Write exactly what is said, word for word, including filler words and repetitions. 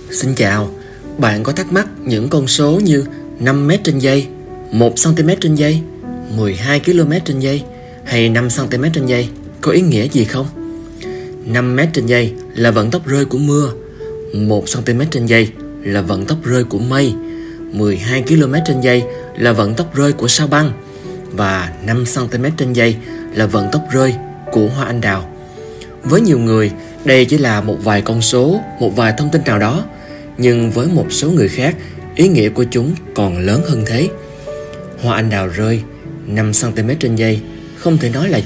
Xin chào, bạn có thắc mắc những con số như năm mét trên giây, một xăng-ti-mét trên giây, mười hai ki-lô-mét trên giây hay năm xăng-ti-mét trên giây có ý nghĩa gì không? năm mét trên giây là vận tốc rơi của mưa, một xăng-ti-mét trên giây là vận tốc rơi của mây, mười hai ki-lô-mét trên giây là vận tốc rơi của sao băng và năm xăng-ti-mét trên giây là vận tốc rơi của hoa anh đào. Với nhiều người, đây chỉ là một vài con số, một vài thông tin nào đó, nhưng với một số người khác, ý nghĩa của chúng còn lớn hơn thế. Hoa anh đào rơi năm xăng-ti-mét trên giây không thể nói là